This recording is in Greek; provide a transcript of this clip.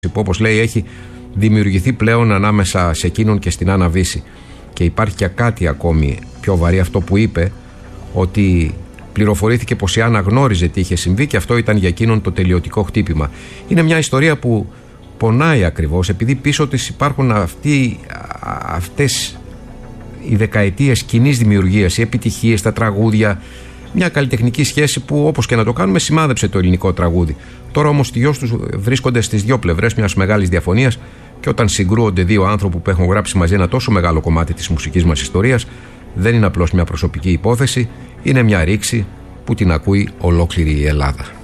που, όπως λέει, έχει δημιουργηθεί πλέον ανάμεσα σε εκείνον και στην Άννα Βύση. Και υπάρχει και κάτι ακόμη πιο βαρύ, αυτό που είπε, ότι πληροφορήθηκε πως η Άννα γνώριζε τι είχε συμβεί και αυτό ήταν για εκείνον το τελειωτικό χτύπημα. Είναι μια ιστορία που πονάει ακριβώς, επειδή πίσω της υπάρχουν αυτές οι δεκαετίες κοινής δημιουργίας, οι επιτυχίες, τα τραγούδια, μια καλλιτεχνική σχέση που, όπως και να το κάνουμε, σημάδεψε το ελληνικό τραγούδι. Τώρα όμως οι δυο τους βρίσκονται στις δύο πλευρές μιας μεγάλης διαφωνίας, και όταν συγκρούονται δύο άνθρωποι που έχουν γράψει μαζί ένα τόσο μεγάλο κομμάτι της μουσικής μας ιστορίας, δεν είναι απλώς μια προσωπική υπόθεση, είναι μια ρήξη που την ακούει ολόκληρη η Ελλάδα.